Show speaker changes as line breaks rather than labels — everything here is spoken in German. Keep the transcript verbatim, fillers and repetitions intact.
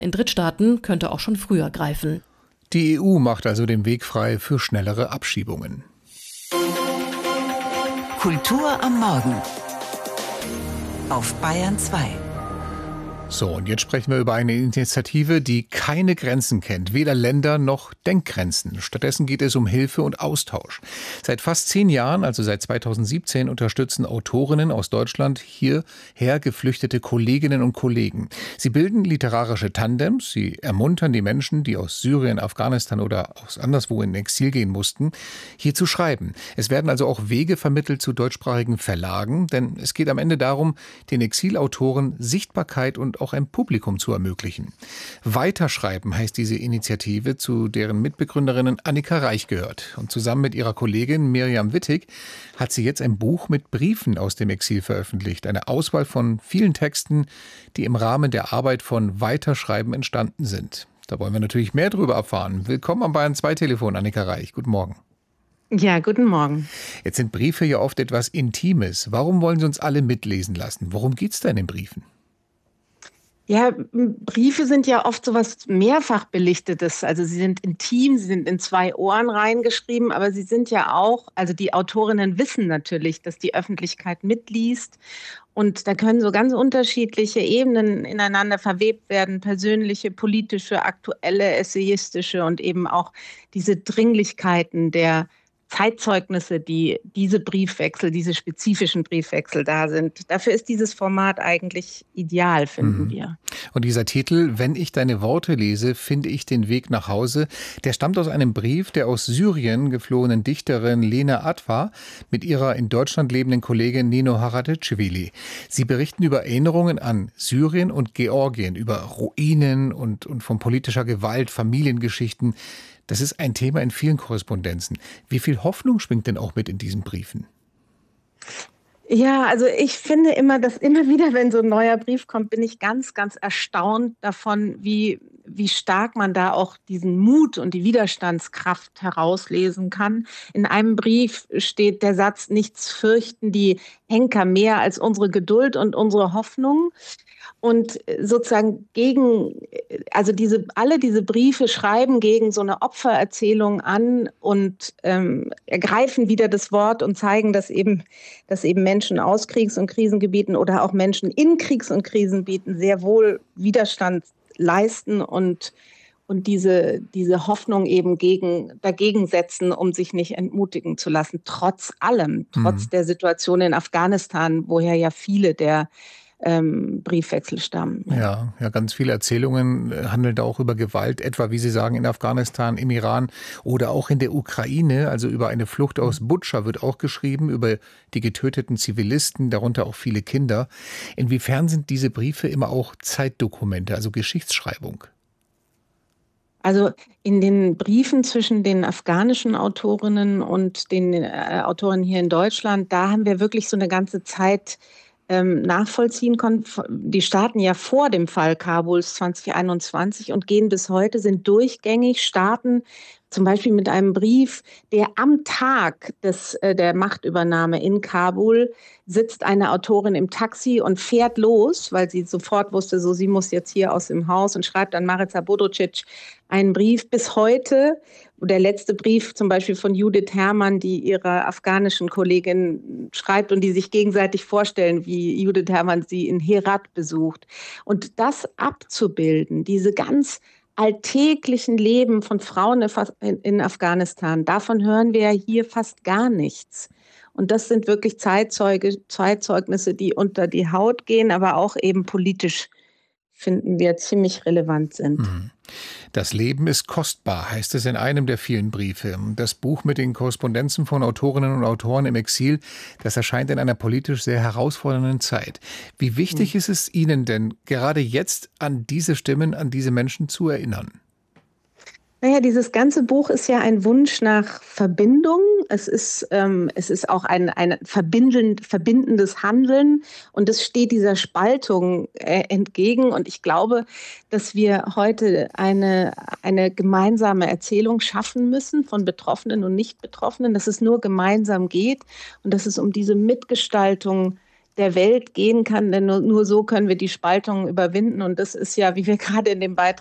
In Drittstaaten könnte auch schon früher greifen.
Die E U macht also den Weg frei für schnellere Abschiebungen.
Kultur am Morgen auf Bayern zwei.
So, und jetzt sprechen wir über eine Initiative, die keine Grenzen kennt, weder Länder noch Denkgrenzen. Stattdessen geht es um Hilfe und Austausch. Seit fast zehn Jahren, also seit zweitausendsiebzehn, unterstützen Autorinnen aus Deutschland hierher geflüchtete Kolleginnen und Kollegen. Sie bilden literarische Tandems, sie ermuntern die Menschen, die aus Syrien, Afghanistan oder aus anderswo in Exil gehen mussten, hier zu schreiben. Es werden also auch Wege vermittelt zu deutschsprachigen Verlagen, denn es geht am Ende darum, den Exilautoren Sichtbarkeit und auch ein Publikum zu ermöglichen. Weiterschreiben heißt diese Initiative, zu deren Mitbegründerinnen Annika Reich gehört. Und zusammen mit ihrer Kollegin Mirjam Wittig hat sie jetzt ein Buch mit Briefen aus dem Exil veröffentlicht. Eine Auswahl von vielen Texten, die im Rahmen der Arbeit von Weiterschreiben entstanden sind. Da wollen wir natürlich mehr darüber erfahren. Willkommen am Bayern zwei Telefon, Annika Reich. Guten Morgen.
Ja, guten Morgen.
Jetzt sind Briefe ja oft etwas Intimes. Warum wollen Sie uns alle mitlesen lassen? Worum geht es denn in Briefen?
Ja, Briefe sind ja oft so was mehrfach belichtetes. Also sie sind intim, sie sind in zwei Ohren reingeschrieben, aber sie sind ja auch, also die Autorinnen wissen natürlich, dass die Öffentlichkeit mitliest. Und da können so ganz unterschiedliche Ebenen ineinander verwebt werden, persönliche, politische, aktuelle, essayistische und eben auch diese Dringlichkeiten der Zeitzeugnisse, die diese Briefwechsel, diese spezifischen Briefwechsel da sind. Dafür ist dieses Format eigentlich ideal, finden mhm. wir.
Und dieser Titel, Wenn ich deine Worte lese, finde ich den Weg nach Hause, der stammt aus einem Brief der aus Syrien geflohenen Dichterin Lena Atwa mit ihrer in Deutschland lebenden Kollegin Nino Haradecevili. Sie berichten über Erinnerungen an Syrien und Georgien, über Ruinen und, und von politischer Gewalt, Familiengeschichten. Das ist ein Thema in vielen Korrespondenzen. Wie viel Hoffnung schwingt denn auch mit in diesen Briefen?
Ja, also ich finde immer, dass immer wieder, wenn so ein neuer Brief kommt, bin ich ganz, ganz erstaunt davon, wie, wie stark man da auch diesen Mut und die Widerstandskraft herauslesen kann. In einem Brief steht der Satz, nichts fürchten die Henker mehr als unsere Geduld und unsere Hoffnung. Und sozusagen gegen, also diese, alle diese Briefe schreiben gegen so eine Opfererzählung an und ähm, ergreifen wieder das Wort und zeigen, dass eben, dass eben Menschen aus Kriegs- und Krisengebieten oder auch Menschen in Kriegs- und Krisengebieten sehr wohl Widerstand leisten und, und diese, diese Hoffnung eben gegen, dagegen setzen, um sich nicht entmutigen zu lassen, trotz allem, trotz mhm. der Situation in Afghanistan, woher ja viele der Ähm, Briefwechsel stammen.
Ja, ja, ganz viele Erzählungen handeln da auch über Gewalt, etwa wie Sie sagen in Afghanistan, im Iran oder auch in der Ukraine. Also über eine Flucht aus Butscha wird auch geschrieben, über die getöteten Zivilisten, darunter auch viele Kinder. Inwiefern sind diese Briefe immer auch Zeitdokumente, also Geschichtsschreibung?
Also in den Briefen zwischen den afghanischen Autorinnen und den äh, Autorinnen hier in Deutschland, da haben wir wirklich so eine ganze Zeit nachvollziehen konnten. Die starten ja vor dem Fall Kabuls zwanzig einundzwanzig und gehen bis heute, sind durchgängig, starten zum Beispiel mit einem Brief, der am Tag des, äh, der Machtübernahme in Kabul sitzt eine Autorin im Taxi und fährt los, weil sie sofort wusste, so sie muss jetzt hier aus dem Haus und schreibt an Marica Bodocic einen Brief bis heute. Der letzte Brief zum Beispiel von Judith Herrmann, die ihrer afghanischen Kollegin schreibt und die sich gegenseitig vorstellen, wie Judith Herrmann sie in Herat besucht. Und das abzubilden, diese ganz alltäglichen Leben von Frauen in Afghanistan, davon hören wir ja hier fast gar nichts. Und das sind wirklich Zeitzeuge, Zeitzeugnisse, die unter die Haut gehen, aber auch eben politisch, finden wir, ziemlich relevant sind.
Das Leben ist kostbar, heißt es in einem der vielen Briefe. Das Buch mit den Korrespondenzen von Autorinnen und Autoren im Exil, das erscheint in einer politisch sehr herausfordernden Zeit. Wie wichtig mhm. ist es Ihnen denn, gerade jetzt an diese Stimmen, an diese Menschen zu erinnern?
Naja, dieses ganze Buch ist ja ein Wunsch nach Verbindung. Es ist, ähm, es ist auch ein, ein verbindend, verbindendes Handeln und es steht dieser Spaltung äh, entgegen. Und ich glaube, dass wir heute eine, eine gemeinsame Erzählung schaffen müssen von Betroffenen und Nicht-Betroffenen, dass es nur gemeinsam geht und dass es um diese Mitgestaltung der Welt gehen kann, denn nur, nur so können wir die Spaltung überwinden. Und das ist ja, wie wir gerade in dem Beitrag